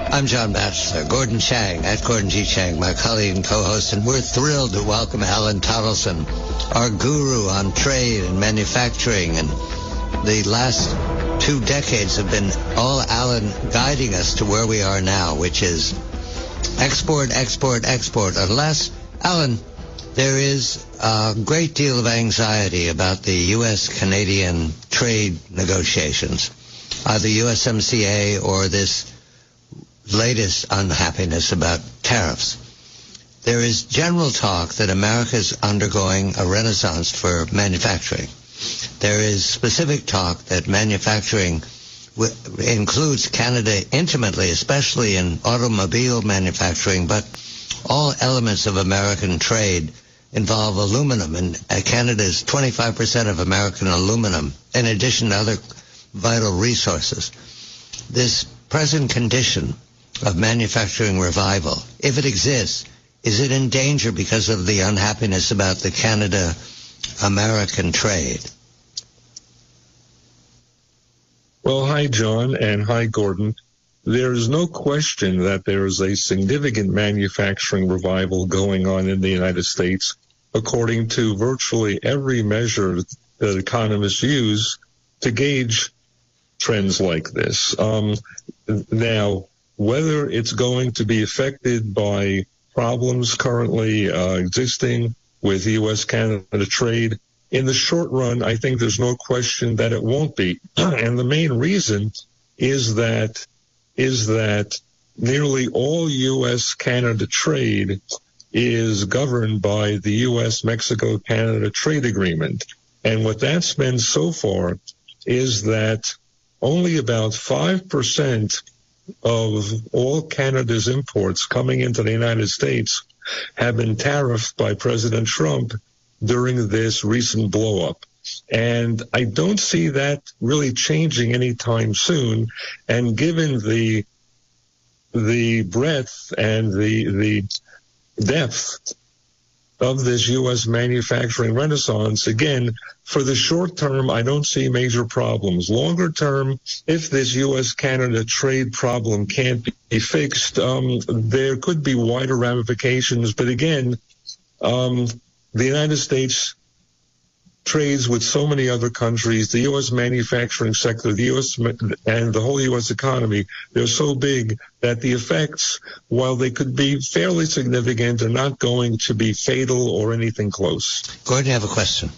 I'm John Batchelor, Gordon Chang, at Gordon G. Chang, my colleague and co-host, and we're thrilled to welcome Alan Tottleson, our guru on trade and manufacturing. And the last 2 decades have been all Alan guiding us to where we are now, which is export, export, export. Unless, Alan, there is a great deal of anxiety about the U.S.-Canadian trade negotiations, either USMCA or this latest unhappiness about tariffs. There is general talk that America is undergoing a renaissance for manufacturing. There is specific talk that manufacturing includes Canada intimately, especially in automobile manufacturing, but all elements of American trade involve aluminum, and Canada is 25% of American aluminum, in addition to other vital resources. This present condition of manufacturing revival, if it exists, is it in danger because of the unhappiness about the Canada-American trade? Well, hi, John, and hi, Gordon. There is no question that there is a significant manufacturing revival going on in the United States, according to virtually every measure that economists use to gauge trends like this. Now, whether it's going to be affected by problems currently existing with U.S.-Canada trade, in the short run, I think there's no question that it won't be. And the main reason is that nearly all U.S.-Canada trade is governed by the U.S.-Mexico-Canada trade agreement. And what that's meant so far is that only about 5% of all Canada's imports coming into the United States have been tariffed by President Trump during this recent blow-up. And I don't see that really changing anytime soon. And given the breadth and the depth of this U.S. manufacturing renaissance, again, for the short term, I don't see major problems. Longer term, if this U.S.-Canada trade problem can't be fixed, there could be wider ramifications. But again, the United States trades with so many other countries. The U.S. manufacturing sector, the U.S. and the whole U.S. economy, they're so big that the effects, while they could be fairly significant, are not going to be fatal or anything close. Gordon, you have a question.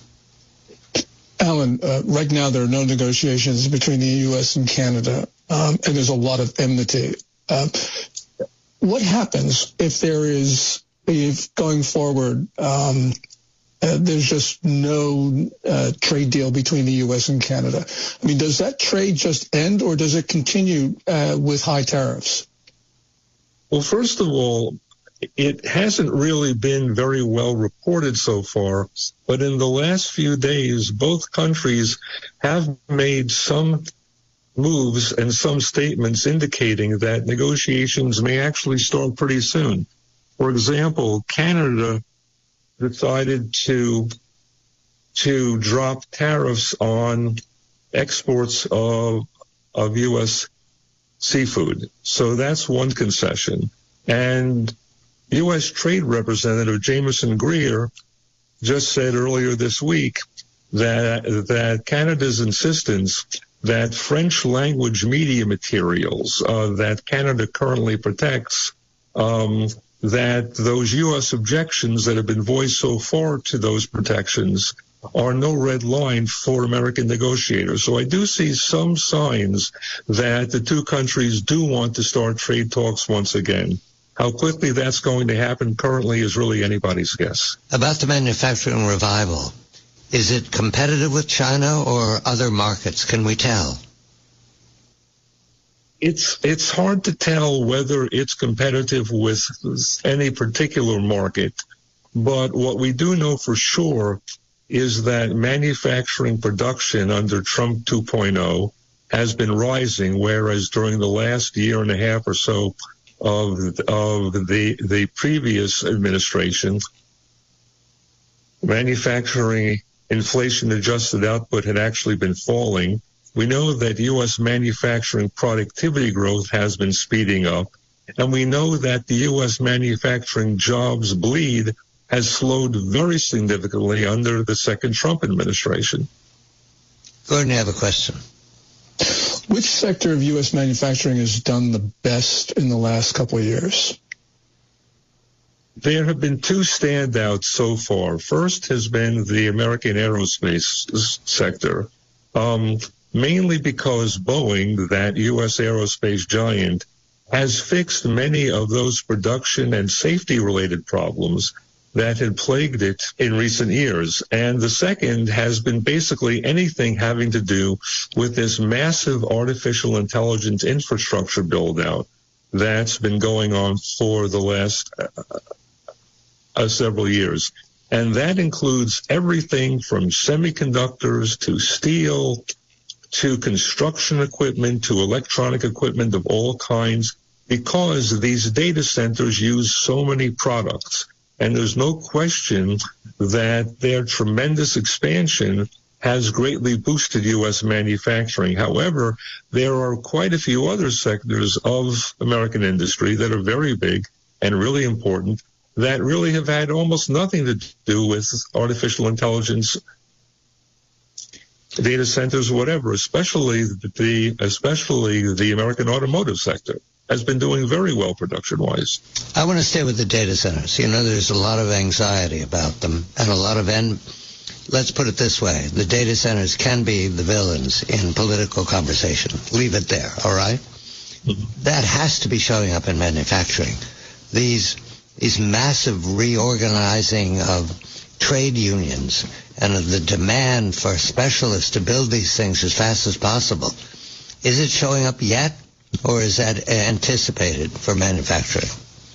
Alan, right now there are no negotiations between the U.S. and Canada, and there's a lot of enmity. What happens if going forward, there's just no trade deal between the U.S. and Canada? I mean, does that trade just end, or does it continue with high tariffs? Well, first of all, it hasn't really been very well reported so far, but in the last few days, both countries have made some moves and some statements indicating that negotiations may actually start pretty soon. For example, Canada decided to drop tariffs on exports of U.S. seafood. So that's one concession. And U.S. Trade Representative Jameson Greer just said earlier this week that Canada's insistence that French language media materials that Canada currently protects, that those U.S. objections that have been voiced so far to those protections are no red line for American negotiators. So I do see some signs that the two countries do want to start trade talks once again. How quickly that's going to happen currently is really anybody's guess. About the manufacturing revival, is it competitive with China or other markets? Can we tell? It's hard to tell whether it's competitive with any particular market, but what we do know for sure is that manufacturing production under Trump 2.0 has been rising, whereas during the last year and a half or so of the previous administration, manufacturing inflation-adjusted output had actually been falling. We know that U.S. manufacturing productivity growth has been speeding up, And we know that the U.S. manufacturing jobs bleed has slowed very significantly under the second Trump administration. Gordon, you have a question. Which sector of U.S. manufacturing has done the best in the last couple of years? There have been two standouts so far. First has been the American aerospace sector, mainly because Boeing, that U.S. aerospace giant, has fixed many of those production and safety-related problems that had plagued it in recent years. And the second has been basically anything having to do with this massive artificial intelligence infrastructure build-out that's been going on for the last several years. And that includes everything from semiconductors to steel to construction equipment to electronic equipment of all kinds, because these data centers use so many products. And there's no question that their tremendous expansion has greatly boosted U.S. manufacturing. However, there are quite a few other sectors of American industry that are very big and really important that really have had almost nothing to do with artificial intelligence, data centers, whatever, especially the American automotive sector has been doing very well production-wise. I want to stay with the data centers. You know, there's a lot of anxiety about them and a lot of let's put it this way. The data centers can be the villains in political conversation. Leave it there, all right? Mm-hmm. That has to be showing up in manufacturing. These massive reorganizing of trade unions and of the demand for specialists to build these things as fast as possible. Is it showing up yet? Or is that anticipated for manufacturing?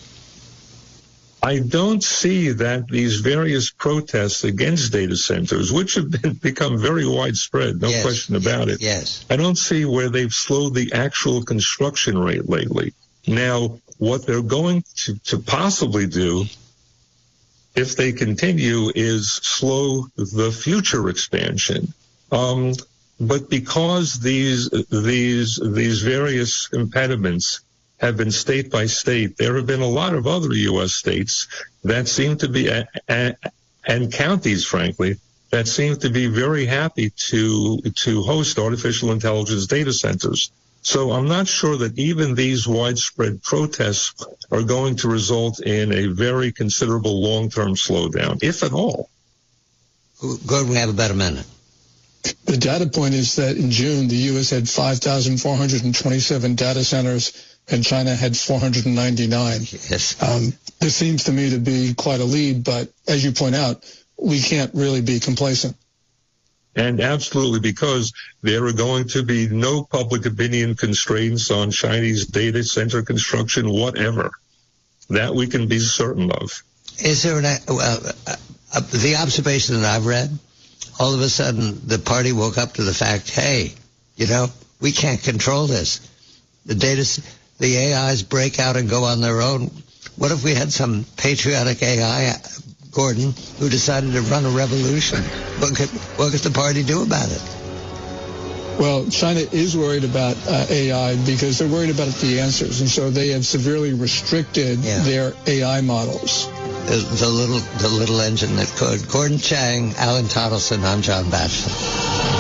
I don't see that these various protests against data centers, which have become very widespread, no question about it. Yes. I don't see where they've slowed the actual construction rate lately. Now, what they're going to possibly do, if they continue, is slow the future expansion. But because these various impediments have been state by state, there have been a lot of other U.S. states that seem to be, and counties, frankly, that seem to be very happy to host artificial intelligence data centers. So I'm not sure that even these widespread protests are going to result in a very considerable long-term slowdown, if at all. Good, we have about a minute. The data point is that in June, the U.S. had 5,427 data centers and China had 499. Yes. This seems to me to be quite a lead, but as you point out, we can't really be complacent. And absolutely, because there are going to be no public opinion constraints on Chinese data center construction, whatever. That we can be certain of. Is there the observation that I've read? All of a sudden, the party woke up to the fact, hey, we can't control this. The AIs break out and go on their own. What if we had some patriotic AI, Gordon, who decided to run a revolution? What could the party do about it? Well, China is worried about AI because they're worried about the answers, and so they have severely restricted their AI models. The little engine that could. Gordon Chang, Alan Tottleson, I'm John Batchelor.